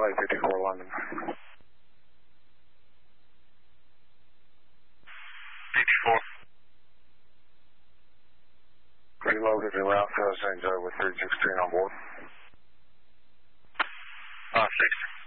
LA 54 London. 54. Reloaded and route to St. Joe with 316 on board. 60.